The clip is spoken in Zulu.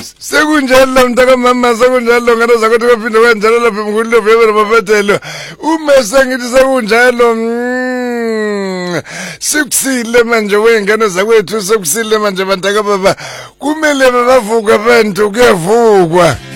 Sekunjalo mntaka mama sekunjalo ngane zakuthi baphinde kanjalo lapha emkhulilo vele bafethelo uma sengithi sekunjalo sikusile manje wengane zakwethu sikusile manje bantaka baba kumele bavuka bantu kuyavukwa